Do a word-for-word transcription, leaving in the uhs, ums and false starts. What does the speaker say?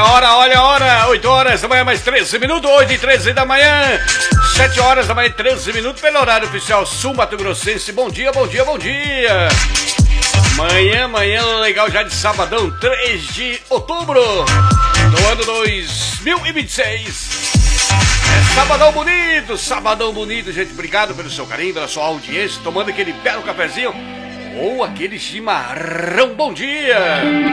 a hora, olha a hora. oito horas da manhã, mais treze minutos. oito e treze da manhã. sete horas da manhã, treze minutos. Pelo horário oficial Sul Mato Grossense. Bom dia, bom dia, bom dia. Manhã, manhã legal já de sabadão, três de outubro do ano dois mil e vinte e seis. É sabadão bonito, sabadão bonito, gente. Obrigado pelo seu carinho, pela sua audiência. Tomando aquele belo cafezinho ou aquele chimarrão. Bom dia.